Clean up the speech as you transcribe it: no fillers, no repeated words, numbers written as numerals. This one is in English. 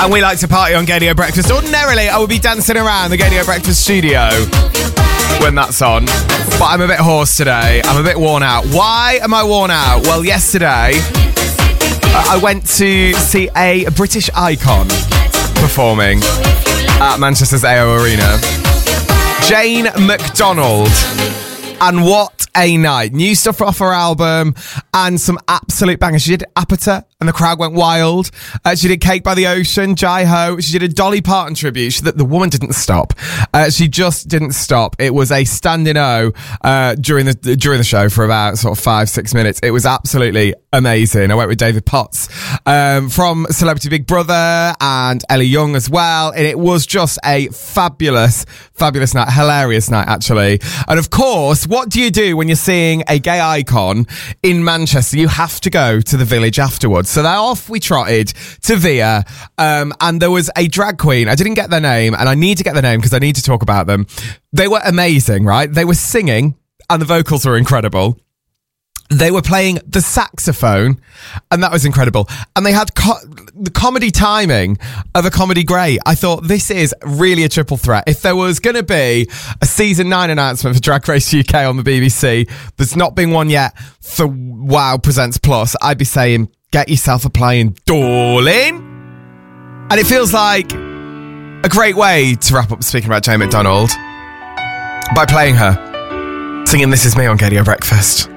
And we like to party on Gaydio Breakfast. Ordinarily, I would be dancing around the Gaydio Breakfast studio when that's on. But I'm a bit hoarse today. I'm a bit worn out. Why am I worn out? Well, yesterday, I went to see a British icon performing at Manchester's AO Arena. Jane McDonald. And what a night. New stuff off her album and some absolute bangers. She did Apata and the crowd went wild. She did Cake by the Ocean, Jai Ho. She did a Dolly Parton tribute. The woman didn't stop. She just didn't stop. It was a standing O during the show for about sort of 5-6 minutes. It was absolutely amazing. I went with David Potts from Celebrity Big Brother and Ellie Young as well. And it was just a fabulous night. Hilarious night, actually. And of course, what do you do when you're seeing a gay icon in Manchester? You have to go to the Village afterwards. So then off we trotted to Via, and there was a drag queen. I didn't get their name, and I need to get their name because I need to talk about them. They were amazing, right? They were singing, and the vocals were incredible. They were playing the saxophone, and that was incredible. And they had the comedy timing of a comedy great. I thought, this is really a triple threat. If there was going to be a season 9 announcement for Drag Race UK on the BBC, there's not been one yet for Wow Presents Plus, I'd be saying, get yourself a playing, darling. And it feels like a great way to wrap up speaking about Jane McDonald by playing her, singing This Is Me on Gaydio Breakfast.